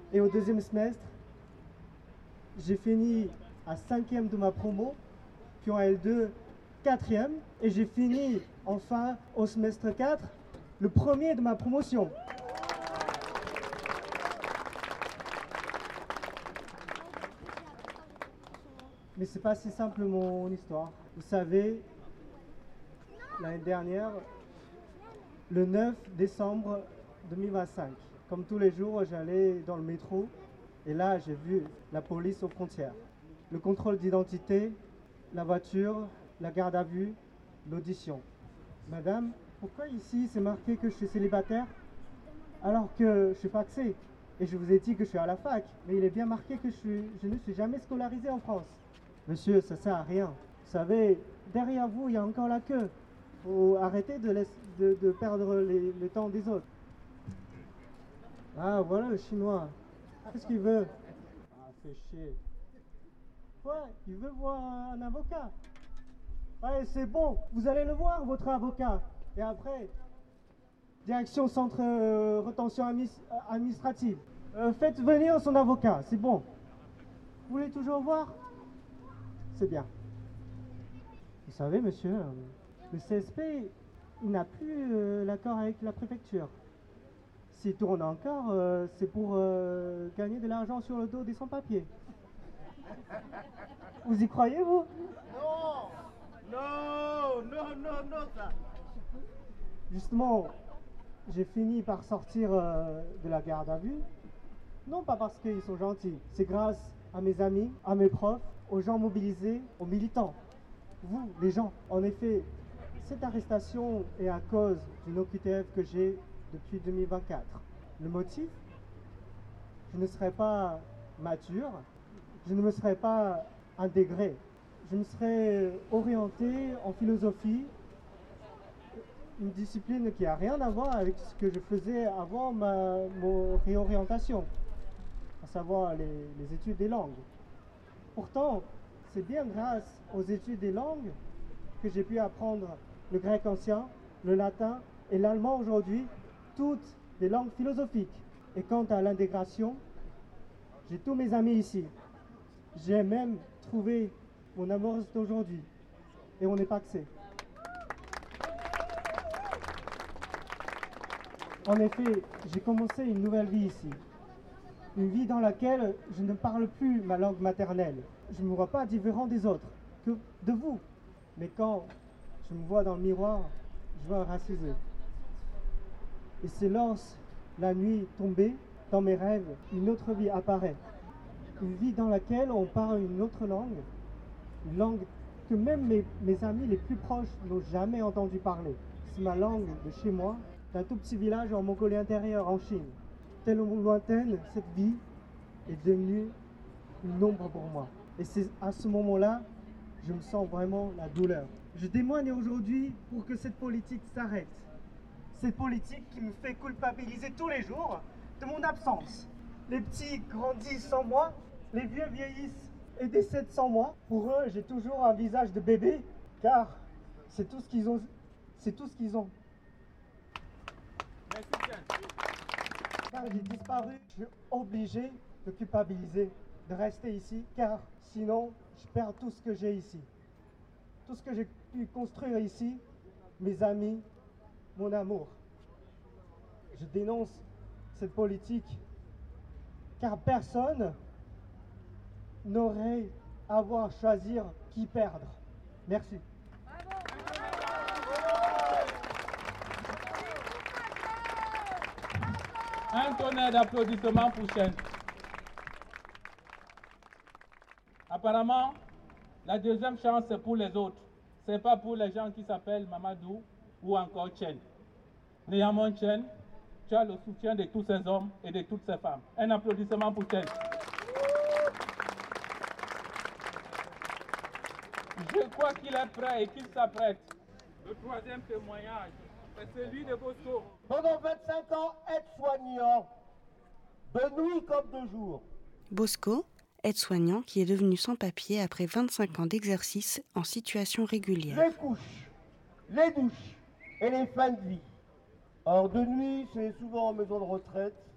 Et au deuxième semestre, j'ai fini à 5e de ma promo, puis en L2, 4e, et j'ai fini enfin au semestre 4, le premier de ma promotion. Mais c'est pas si simple mon histoire. Vous savez, l'année dernière, le 9 décembre 2025, comme tous les jours, j'allais dans le métro et là, j'ai vu la police aux frontières. Le contrôle d'identité, la voiture, la garde à vue, l'audition. Madame, pourquoi ici c'est marqué que je suis célibataire alors que je suis pacsé? Et je vous ai dit que je suis à la fac, mais il est bien marqué que je ne suis jamais scolarisé en France. Monsieur, ça sert à rien. Vous savez, derrière vous, il y a encore la queue. Faut arrêter de perdre le temps des autres. Ah, voilà le chinois. Qu'est-ce qu'il veut? Ah, fait chier. Ouais, il veut voir un avocat. Ouais, c'est bon, vous allez le voir, votre avocat. Et après, direction centre retention administrative. Faites venir son avocat, c'est bon. Vous voulez toujours voir? C'est bien. Vous savez, monsieur, le CSP, il n'a plus l'accord avec la préfecture. S'il tourne encore, c'est pour gagner de l'argent sur le dos des sans-papiers. Vous y croyez, vous? Non, non, non, non, non, ça. Justement, j'ai fini par sortir de la garde à vue. Non pas parce qu'ils sont gentils, c'est grâce à mes amis, à mes profs, aux gens mobilisés, aux militants. Vous, les gens, en effet, cette arrestation est à cause d'une OQTF que j'ai depuis 2024. Le motif? Je ne serais pas mature, je ne me serais pas intégré, je me serais orienté en philosophie, une discipline qui n'a rien à voir avec ce que je faisais avant ma réorientation, à savoir les études des langues. Pourtant, c'est bien grâce aux études des langues que j'ai pu apprendre le grec ancien, le latin et l'allemand aujourd'hui, toutes des langues philosophiques. Et quant à l'intégration, j'ai tous mes amis ici. J'ai même trouvé mon amoureuse d'aujourd'hui. Et on n'est pas pacsé. En effet, j'ai commencé une nouvelle vie ici. Une vie dans laquelle je ne parle plus ma langue maternelle. Je ne me vois pas différent des autres, que de vous. Mais quand je me vois dans le miroir, je vois un racisé. Et c'est lorsque la nuit tombée, dans mes rêves, une autre vie apparaît. Une vie dans laquelle on parle une autre langue. Une langue que même mes amis les plus proches n'ont jamais entendu parler. C'est ma langue de chez moi, d'un tout petit village en Mongolie intérieure, en Chine. Tellement lointaine, cette vie est devenue une ombre pour moi. Et c'est à ce moment-là, je me sens vraiment la douleur. Je témoigne aujourd'hui pour que cette politique s'arrête. Cette politique qui me fait culpabiliser tous les jours de mon absence. Les petits grandissent sans moi, les vieux vieillissent et décèdent sans moi. Pour eux, j'ai toujours un visage de bébé, car c'est tout ce qu'ils ont. C'est tout ce qu'ils ont. Car j'ai disparu, je suis obligé de culpabiliser, de rester ici, car sinon, je perds tout ce que j'ai ici. Tout ce que j'ai pu construire ici, mes amis, mon amour. Je dénonce cette politique, car personne n'aurait à avoir choisir qui perdre. Merci. Un tonnerre d'applaudissements pour Chen. Apparemment, la deuxième chance, c'est pour les autres. Ce n'est pas pour les gens qui s'appellent Mamadou ou encore Chen. Néanmoins, Chen, tu as le soutien de tous ces hommes et de toutes ces femmes. Un applaudissement pour Chen. Je crois qu'il est prêt et qu'il s'apprête. Le troisième témoignage, c'est celui de Bosco. Pendant 25 ans, aide-soignant, de nuit comme de jour. Bosco, aide-soignant qui est devenu sans-papier après 25 ans d'exercice en situation régulière. Les couches, les douches et les fins de vie. Or, de nuit, c'est souvent en maison de retraite